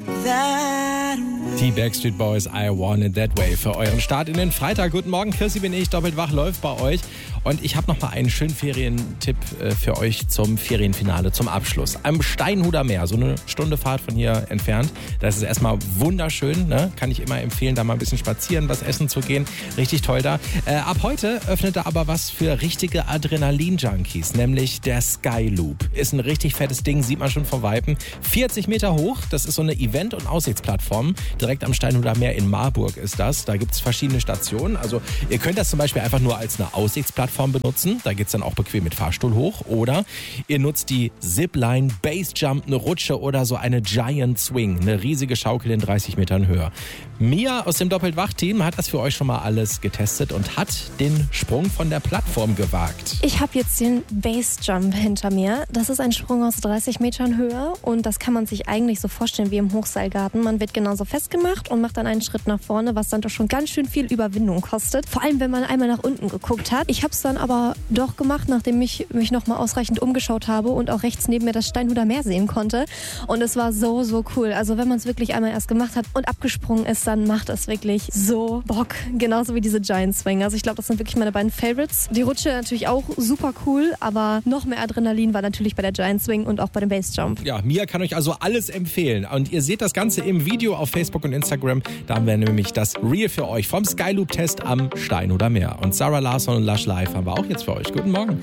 Die Backstreet Boys, I Want It That Way für euren Start in den Freitag. Guten Morgen, Chrissy bin ich, doppelt wach läuft bei euch. Und ich habe noch mal einen schönen Ferientipp für euch zum Ferienfinale, zum Abschluss. Am Steinhuder Meer, so eine Stunde Fahrt von hier entfernt. Das ist erstmal wunderschön, ne? Kann ich immer empfehlen, da mal ein bisschen spazieren, was essen zu gehen. Richtig toll da. Ab heute öffnet da aber was für richtige Adrenalin-Junkies, nämlich der Sky Loop. Ist ein richtig fettes Ding, sieht man schon vom Weitem. 40 Meter hoch, das ist so eine Event- und Aussichtsplattform. Direkt am Steinhuder Meer in Marburg ist das. Da gibt es verschiedene Stationen. Also ihr könnt das zum Beispiel einfach nur als eine Aussichtsplattform benutzen. Da geht es dann auch bequem mit Fahrstuhl hoch. Oder ihr nutzt die Zipline, Basejump, eine Rutsche oder so eine Giant Swing. Eine riesige Schaukel in 30 Metern Höhe. Mia aus dem Doppelt-Wach-Team hat das für euch schon mal alles getestet und hat den Sprung von der Plattform gewagt. Ich habe jetzt den Basejump hinter mir. Das ist ein Sprung aus 30 Metern Höhe und das kann man sich eigentlich so vorstellen wie im Hochseilgarten. Man wird genauso festgemacht und macht dann einen Schritt nach vorne, was dann doch schon ganz schön viel Überwindung kostet. Vor allem, wenn man einmal nach unten geguckt hat. Ich habe es dann aber doch gemacht, nachdem ich mich nochmal ausreichend umgeschaut habe und auch rechts neben mir das Steinhuder Meer sehen konnte. Und es war so, so cool. Also wenn man es wirklich einmal erst gemacht hat und abgesprungen ist, dann macht es wirklich so Bock. Genauso wie diese Giant Swing. Also ich glaube, das sind wirklich meine beiden Favorites. Die Rutsche natürlich auch super cool, aber noch mehr Adrenalin war natürlich bei der Giant Swing und auch bei dem Basejump. Ja, Mia kann euch also alles empfehlen. Und ihr seht das Ganze im Video auf Facebook und Instagram. Da haben wir nämlich das Reel für euch vom Skyloop-Test am Steinhuder Meer. Und Sarah Larsson und Lush Live haben wir auch jetzt für euch. Guten Morgen.